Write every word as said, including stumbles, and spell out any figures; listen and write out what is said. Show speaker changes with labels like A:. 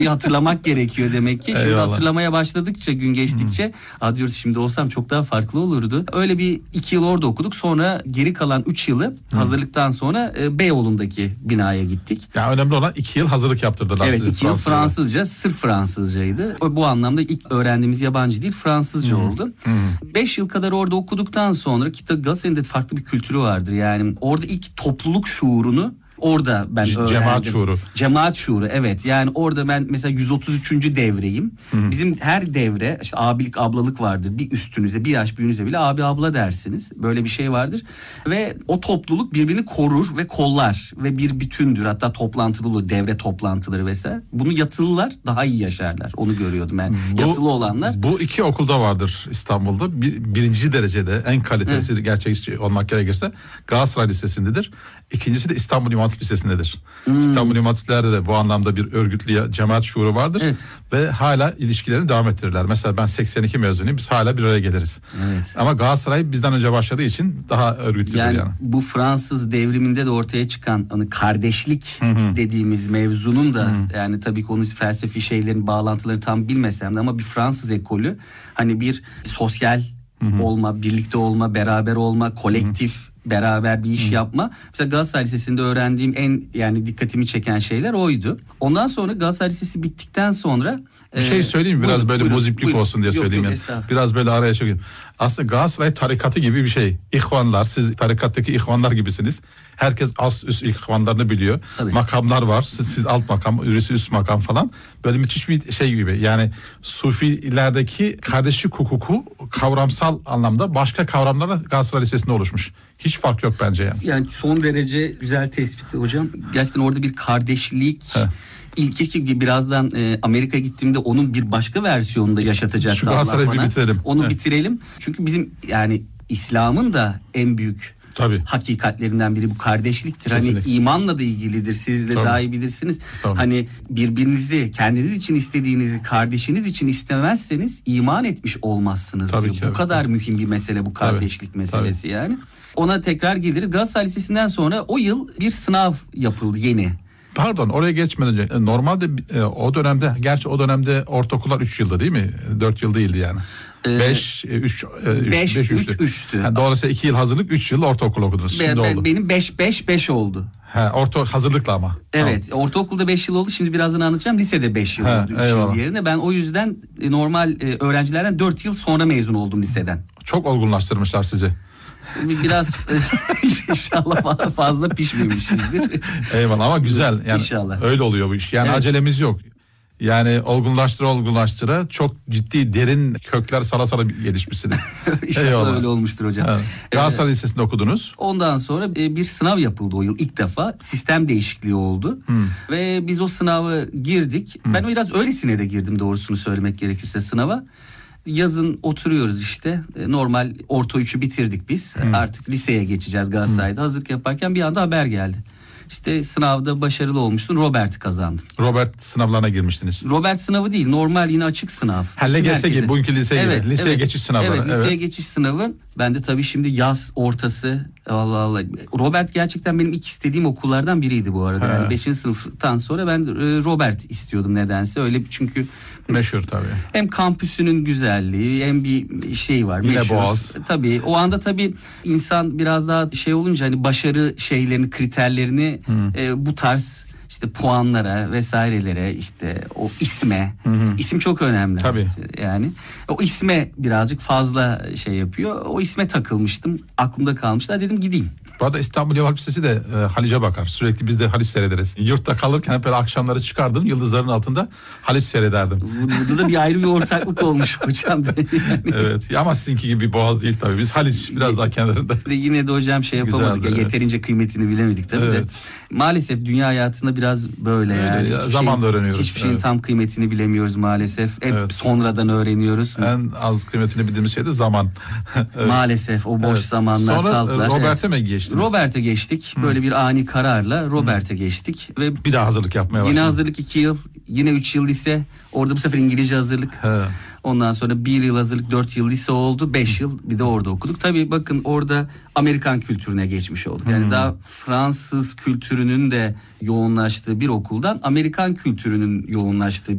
A: hatırlamak gerekiyor demek ki. Şimdi
B: Eyvallah.
A: hatırlamaya başladıkça, gün geçtikçe hmm. diyoruz şimdi olsam çok daha farklı olurdu. Öyle bir iki yıl orada okuduk. Sonra geri kalan üç yılı hmm. hazırlıktan sonra e, Beyoğlu'ndaki binaya gittik.
B: Yani önemli olan iki yıl hazırlık yaptırdılar.
A: Evet, iki yıl Fransızca, sırf Fransızcaydı. Bu anlamda ilk öğrendiğimiz yabancı dil Fransızca hmm. oldu. Hmm. Beş yıl kadar orada okuduktan sonra ki Galatasaray'ın da farklı bir kültürü vardır. Yani orada ilk topluluk şuurunu orada ben
B: C-
A: öğrendim.
B: Cemaat şuuru.
A: Cemaat şuuru, evet. Yani orada ben mesela yüz otuz üçüncü devreyim. Hı. Bizim her devre işte abilik, ablalık vardır. Bir üstünüze, bir yaş büyüğünüze bile abi abla dersiniz. Böyle bir şey vardır. Ve o topluluk birbirini korur ve kollar ve bir bütündür. Hatta toplantılı olur, devre toplantıları vesaire. Bunu yatılılar daha iyi yaşarlar. Onu görüyordum ben. Bu, yatılı olanlar.
B: Bu iki okulda vardır İstanbul'da. Bir, birinci derecede en kalitelisi, evet, gerçekçi olmak gerekirse Galatasaray Lisesi'ndedir. İkincisi de İstanbul İmam Hatip Lisesi'ndedir. Hmm. İstanbul İmam Hatipler'de de bu anlamda bir örgütlü cemaat şuuru vardır. Evet. Ve hala ilişkilerini devam ettirirler. Mesela ben seksen iki mezunuyum. Biz hala bir araya geliriz. Evet. Ama Galatasaray bizden önce başladığı için daha örgütlüdür yani. Yani
A: bu Fransız devriminde de ortaya çıkan hani kardeşlik Hı-hı. dediğimiz mevzunun da Hı-hı. yani tabii ki onun felsefi şeylerin bağlantıları tam bilmesem de ama bir Fransız ekolü hani bir sosyal Hı-hı. olma, birlikte olma, beraber olma, kolektif Hı-hı. beraber bir iş Hı. yapma. Mesela Galatasaray Lisesi'nde öğrendiğim en yani dikkatimi çeken şeyler oydu. Ondan sonra Galatasaray Lisesi bittikten sonra
B: bir şey söyleyeyim mi? Biraz buyurun, böyle muziplik olsun diye
A: yok,
B: söyleyeyim.
A: Yok,
B: yani. Biraz böyle araya çekeyim. Aslında Galatasaray tarikatı gibi bir şey. İhvanlar, siz tarikattaki ihvanlar gibisiniz. Herkes az üst ihvanlarını biliyor. Tabii. Makamlar var. Siz, siz alt makam, üst üst makam falan. Böyle müthiş bir şey gibi. Yani Sufilerdeki kardeşlik hukuku kavramsal anlamda başka kavramlarla Galatasaray Lisesi'nde oluşmuş. Hiç fark yok bence yani.
A: Yani son derece güzel tespit hocam. Gerçekten orada bir kardeşlik... He. İlk iki gibi birazdan e, Amerika'ya gittiğimde onun bir başka versiyonunda yaşatacaktı.
B: Şu Galatasaray'ı bir bitirelim.
A: Onu
B: evet.
A: bitirelim. Çünkü bizim yani İslam'ın da en büyük Tabii. hakikatlerinden biri bu kardeşliktir. Kesinlikle. Hani imanla da ilgilidir. Siz de Tabii. daha iyi bilirsiniz. Tabii. Hani birbirinizi kendiniz için istediğinizi kardeşiniz için istemezseniz iman etmiş olmazsınız
B: Tabii
A: diyor.
B: ki,
A: bu
B: evet.
A: kadar mühim bir mesele bu kardeşlik Tabii. meselesi Tabii. yani. Ona tekrar geliriz. Galatasaray Lisesi'nden sonra o yıl bir sınav yapıldı yeni.
B: Pardon, oraya geçmeden önce normalde e, o dönemde, gerçi o dönemde ortaokullar üç yılda değil mi? dört yıl değildi yani. beş üç
A: beş üç üçtü.
B: Yani dolayısıyla iki yıl hazırlık, üç yıl ortaokul okudunuz.
A: Be,
B: Şimdi
A: be,
B: oldu.
A: Benim beş beş beş oldu.
B: He, orta hazırlıkla ama.
A: Evet, tamam. Ortaokulda beş yıl oldu. Şimdi birazdan anlatacağım. Lisede beş yıl He, oldu. üç yıl yerine. Ben o yüzden normal öğrencilerden dört yıl sonra mezun oldum liseden.
B: Çok olgunlaştırmışlar sizi.
A: Biraz inşallah fazla pişmemişizdir.
B: Eyvallah ama güzel. Yani
A: İnşallah.
B: Öyle oluyor bu iş. Yani evet. acelemiz yok. Yani olgunlaştıra olgunlaştıra çok ciddi derin kökler sala sala gelişmişsiniz.
A: İnşallah Eyvallah. Öyle olmuştur hocam.
B: Evet. Galatasaray ee, Lisesi'nde okudunuz.
A: Ondan sonra bir sınav yapıldı o yıl ilk defa. Sistem değişikliği oldu. Hmm. Ve biz o sınavı girdik. Hmm. Ben biraz öylesine de girdim doğrusunu söylemek gerekirse sınava. Yazın oturuyoruz işte. Normal orta üçü bitirdik biz. Hmm. Artık liseye geçeceğiz Galatasaray'da. Hmm. Hazırlık yaparken bir anda haber geldi. İşte sınavda başarılı olmuşsun, Robert'i kazandın.
B: Robert sınavlarına girmiştiniz.
A: Robert sınavı değil, normal yine açık sınav.
B: Ha, L G S gibi, bugünkü liseye
A: evet,
B: gibi. Liseye
A: evet,
B: geçiş sınavları.
A: Evet, liseye evet. geçiş sınavı. Ben de tabii şimdi yaz ortası. Allah Allah. Robert gerçekten benim ilk istediğim okullardan biriydi bu arada. Yani beşinci sınıftan sonra ben Robert istiyordum nedense. Öyle çünkü
B: meşhur tabii.
A: Hem kampüsünün güzelliği hem bir şey var.
B: Yine
A: meşhur.
B: Boğaz.
A: Tabii o anda tabii insan biraz daha şey olunca hani başarı şeylerini, kriterlerini e, bu tarz işte puanlara vesairelere işte o isme hı hı. isim çok önemli.
B: Tabii.
A: Yani o isme birazcık fazla şey yapıyor. O isme takılmıştım. Aklımda kalmıştı. Dedim gideyim.
B: Bu arada İstanbul İmam Hatip Lisesi de e, Haliç'e bakar. Sürekli biz de Haliç seyrederiz. Yurtta kalırken hep böyle akşamları çıkardım. Yıldızların altında Haliç seyrederdim.
A: Burada da bir ayrı bir ortaklık olmuş hocam. Yani.
B: Evet ama sizinki gibi bir Boğaz değil tabii. Biz Haliç biraz daha kenarında.
A: Yine de hocam şey yapamadık.
B: Güzeldi,
A: ya,
B: evet.
A: Yeterince kıymetini bilemedik tabii evet. de. Maalesef dünya hayatında biraz böyle öyle yani.
B: Ya, zamanla
A: şeyin,
B: öğreniyoruz.
A: Hiçbir şeyin
B: evet.
A: tam kıymetini bilemiyoruz maalesef. Hep evet. sonradan öğreniyoruz.
B: En az kıymetini bildiğimiz şey de zaman.
A: evet. Maalesef o boş evet. zamanlar,
B: Sonra
A: saltlar.
B: Sonra Robert'e
A: evet.
B: mi geçtiniz?
A: Robert'e geçtik. Hı. Böyle bir ani kararla Robert'e geçtik. Ve
B: bir daha hazırlık yapmaya başladık.
A: Yine hazırlık iki yıl. Yine üç yıl lise. Orada bu sefer İngilizce hazırlık. He. Ondan sonra bir yıl hazırlık, dört yıl lise oldu. Beş yıl bir de orada okuduk. Tabii bakın orada Amerikan kültürüne geçmiş olduk. Yani hmm. daha Fransız kültürünün de yoğunlaştığı bir okuldan Amerikan kültürünün yoğunlaştığı